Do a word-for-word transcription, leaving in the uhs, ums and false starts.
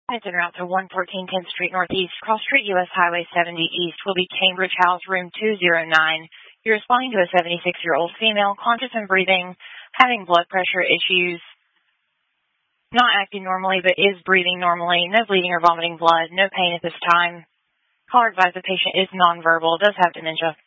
It's en route to one fourteen tenth Street Northeast, Cross Street, U S Highway seventy East will be Cambridge House, room two oh nine. You're responding to a seventy-six-year-old female, conscious and breathing, having blood pressure issues, not acting normally but is breathing normally, no bleeding or vomiting blood, no pain at this time. Caller advised the patient is nonverbal, does have dementia.